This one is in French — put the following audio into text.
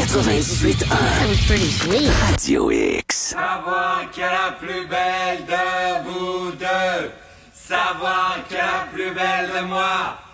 98.1. That was pretty sweet. Radio X. Savoir qui est la plus belle de vous deux. Savoir qui est la plus belle de moi.